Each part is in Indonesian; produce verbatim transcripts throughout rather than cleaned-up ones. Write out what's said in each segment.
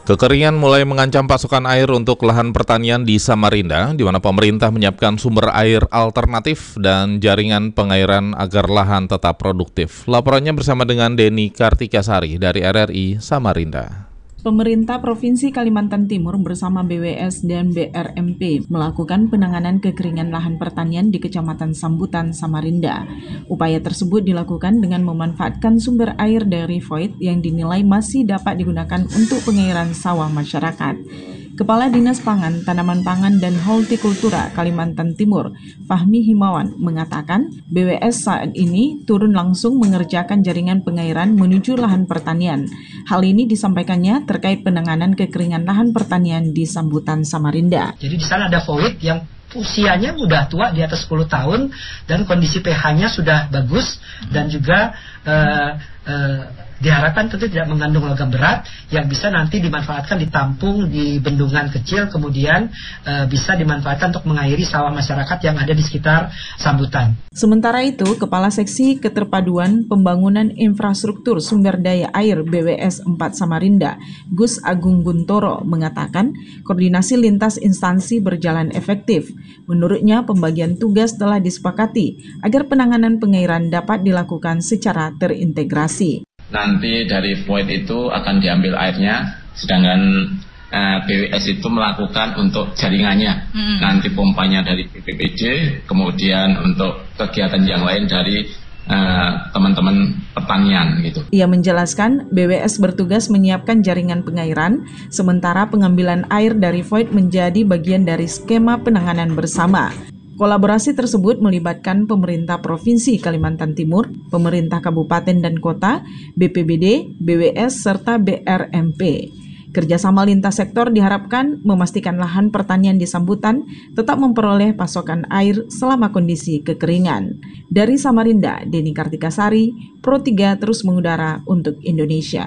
Kekeringan mulai mengancam pasokan air untuk lahan pertanian di Samarinda, di mana pemerintah menyiapkan sumber air alternatif dan jaringan pengairan agar lahan tetap produktif. Laporannya bersama dengan Denny Kartikasari dari R R I Samarinda. Pemerintah Provinsi Kalimantan Timur bersama B W S dan B R M P melakukan penanganan kekeringan lahan pertanian di Kecamatan Sambutan, Samarinda. Upaya tersebut dilakukan dengan memanfaatkan sumber air dari void yang dinilai masih dapat digunakan untuk pengairan sawah masyarakat. Kepala Dinas Pangan, Tanaman Pangan dan Hortikultura Kalimantan Timur, Fahmi Himawan, mengatakan B W S saat ini turun langsung mengerjakan jaringan pengairan menuju lahan pertanian. Hal ini disampaikannya terkait penanganan kekeringan lahan pertanian di Sambutan, Samarinda. Jadi di sana ada void yang usianya sudah tua, di atas sepuluh tahun, dan kondisi pH-nya sudah bagus, dan juga uh, uh, diharapkan tentu tidak mengandung logam berat yang bisa nanti dimanfaatkan ditampung di bendungan kecil, kemudian e, bisa dimanfaatkan untuk mengairi sawah masyarakat yang ada di sekitar Sambutan. Sementara itu, Kepala Seksi Keterpaduan Pembangunan Infrastruktur Sumber Daya Air B W S empat Samarinda, Gus Agung Guntoro, mengatakan koordinasi lintas instansi berjalan efektif. Menurutnya, pembagian tugas telah disepakati agar penanganan pengairan dapat dilakukan secara terintegrasi. Nanti dari void itu akan diambil airnya, sedangkan uh, B W S itu melakukan untuk jaringannya. Hmm. Nanti pompanya dari B P P D, kemudian untuk kegiatan yang lain dari uh, teman-teman pertanian gitu. Ia menjelaskan B W S bertugas menyiapkan jaringan pengairan, sementara pengambilan air dari void menjadi bagian dari skema penanganan bersama. Kolaborasi tersebut melibatkan pemerintah Provinsi Kalimantan Timur, pemerintah kabupaten dan kota, B P B D, B W S, serta B R M P. Kerjasama lintas sektor diharapkan memastikan lahan pertanian di Sambutan tetap memperoleh pasokan air selama kondisi kekeringan. Dari Samarinda, Denny Kartikasari, Pro tiga terus mengudara untuk Indonesia.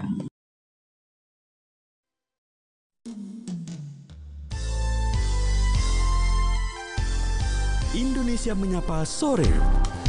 Indonesia Menyapa Sore.